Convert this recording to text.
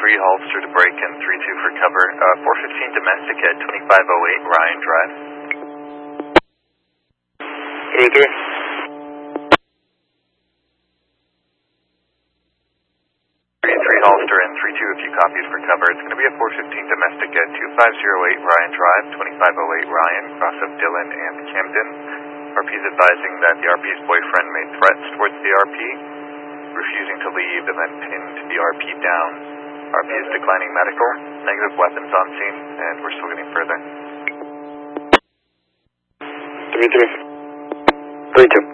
Holster to break in 3-2 for cover. 415 domestic at 2508 Ryan Drive. 3-3 Holster and 3-2 if you copied for cover. It's going to be a 415 domestic at 2508 Ryan Drive, 2508 Ryan, cross of Dillon and Camden. RP is advising that the RP's boyfriend made threats towards the RP, refusing to leave and then pinned the RP down. RP is declining medical, negative weapons on scene, and we're still getting further. 3-3. 3-2.